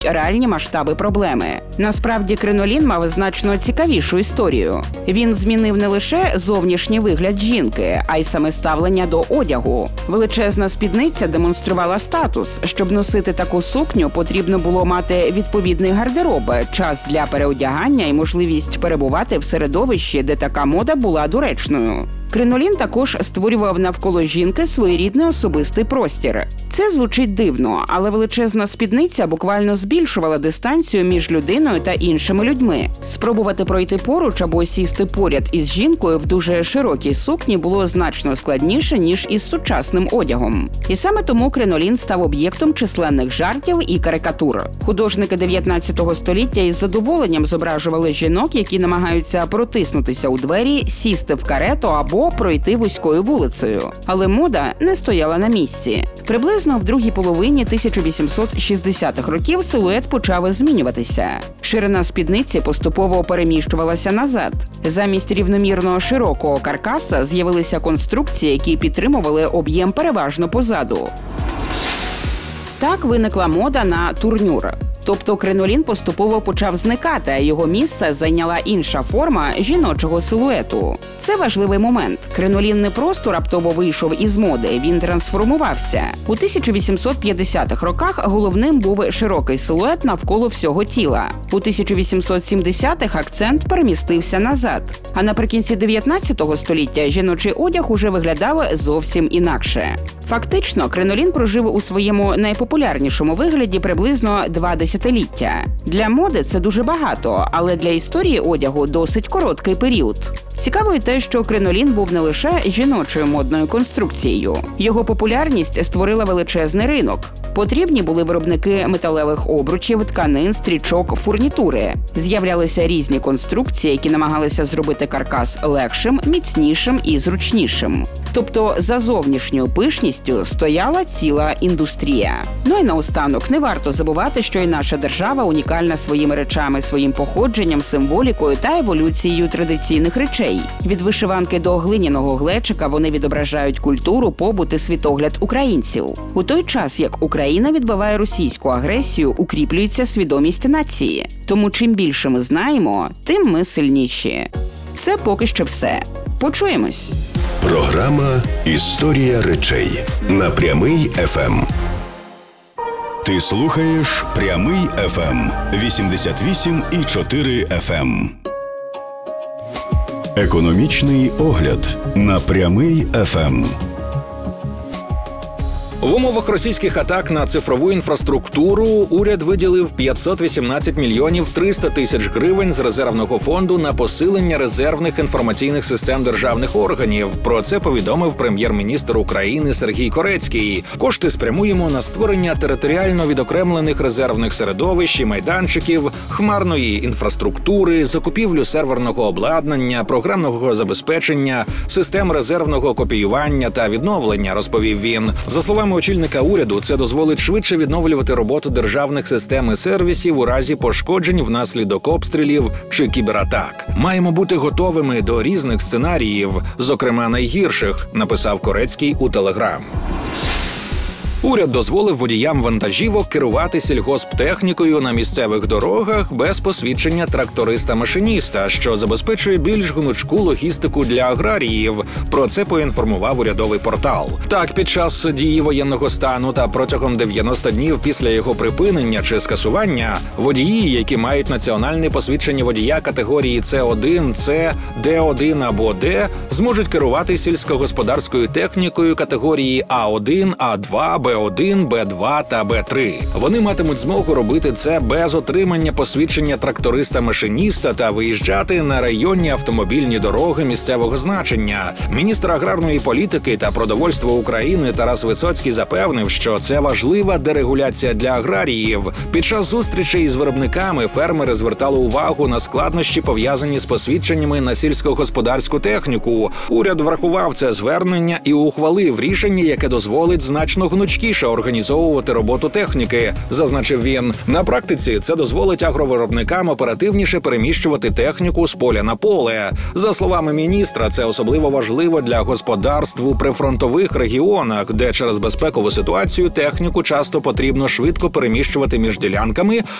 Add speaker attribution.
Speaker 1: реальні масштаби проблеми. Насправді, кринолін мав значно цікавішу історію. Він змінив не лише зовнішній вигляд жінки, а й саме ставлення до одягу. Величезна спідниця демонструвала статус. Щоб носити таку сукню, потрібно було мати відповідний гардероб, час для переодягання і можливість перебувати в середовищі, де така мода була доречною. Кринолін також створював навколо жінки своєрідний особистий простір. Це звучить дивно, але величезна спідниця буквально збільшувала дистанцію між людиною та іншими людьми. Спробувати пройти поруч або сісти поряд із жінкою в дуже широкій сукні було значно складніше, ніж із сучасним одягом. І саме тому кринолін став об'єктом численних жартів і карикатур. Художники 19 століття із задоволенням зображували жінок, які намагаються протиснутися у двері, сісти в карету або пройти вузькою вулицею. Але мода не стояла на місці. Приблизно в другій половині 1860-х років силует почав змінюватися. Ширина спідниці поступово переміщувалася назад. Замість рівномірно широкого каркаса з'явилися конструкції, які підтримували об'єм переважно позаду. Так виникла мода на турнюр. Тобто кринолін поступово почав зникати, а його місце зайняла інша форма жіночого силуету. Це важливий момент. Кринолін не просто раптово вийшов із моди, він трансформувався. У 1850-х роках головним був широкий силует навколо всього тіла. У 1870-х акцент перемістився назад. А наприкінці 19 століття жіночий одяг уже виглядав зовсім інакше. Фактично, кринолін прожив у своєму найпопулярнішому вигляді приблизно 2 десятиліття. Для моди це дуже багато, але для історії одягу досить короткий період. Цікаво й те, що кринолін був не лише жіночою модною конструкцією. Його популярність створила величезний ринок. Потрібні були виробники металевих обручів, тканин, стрічок, фурнітури. З'являлися різні конструкції, які намагалися зробити каркас легшим, міцнішим і зручнішим. Тобто за зовнішньою пишністю стояла ціла індустрія. Ну і наостанок, не варто забувати, що і наша держава унікальна своїми речами, своїм походженням, символікою та еволюцією традиційних речей. Від вишиванки до глиняного глечика вони відображають культуру, побут і світогляд українців. У той час, як Україна відбиває російську агресію, укріплюється свідомість нації. Тому чим більше ми знаємо, тим ми сильніші. Це поки що все. Почуємось!
Speaker 2: Програма «Історія речей» на Прямий ФМ. Ти слухаєш Прямий ФМ 88,4 FM. Економічний огляд на Прямий ФМ.
Speaker 3: В умовах російських атак на цифрову інфраструктуру уряд виділив 518 мільйонів 300 тисяч гривень з резервного фонду на посилення резервних інформаційних систем державних органів. Про це повідомив прем'єр-міністр України Сергій Корецький. Кошти спрямуємо на створення територіально відокремлених резервних середовищ і майданчиків, хмарної інфраструктури, закупівлю серверного обладнання, програмного забезпечення, систем резервного копіювання та відновлення, розповів він. За словами очільника уряду, це дозволить швидше відновлювати роботу державних систем і сервісів у разі пошкоджень внаслідок обстрілів чи кібератак. Маємо бути готовими до різних сценаріїв, зокрема найгірших, написав Корецький у Телеграм. Уряд дозволив водіям вантажівок керувати сільгосптехнікою на місцевих дорогах без посвідчення тракториста-машиніста, що забезпечує більш гнучку логістику для аграріїв. Про це поінформував урядовий портал. Так, під час дії воєнного стану та протягом 90 днів після його припинення чи скасування водії, які мають національне посвідчення водія категорії С1, С, Д1 або Д, зможуть керувати сільськогосподарською технікою категорії А1, А2, Б1, Б2 та Б3. Вони матимуть змогу робити це без отримання посвідчення тракториста-машиніста та виїжджати на районні автомобільні дороги місцевого значення. Міністр аграрної політики та продовольства України Тарас Висоцький запевнив, що це важлива дерегуляція для аграріїв. Під час зустрічей із виробниками фермери звертали увагу на складнощі, пов'язані з посвідченнями на сільськогосподарську техніку. Уряд врахував це звернення і ухвалив рішення, яке дозволить значно гнучкіше швидкіше організовувати роботу техніки, зазначив він. На практиці це дозволить агровиробникам оперативніше переміщувати техніку з поля на поле. За словами міністра, це особливо важливо для господарств у прифронтових регіонах, де через безпекову ситуацію техніку часто потрібно швидко переміщувати між ділянками